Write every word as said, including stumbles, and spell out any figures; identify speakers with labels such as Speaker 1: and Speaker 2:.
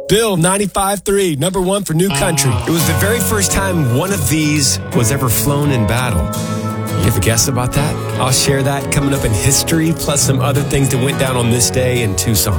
Speaker 1: Bill, ninety-five three, number one for New Country. It was the very first time one of these was ever flown in battle. You have a guess about that? I'll share that coming up in history, plus some other things that went down on this day in Tucson.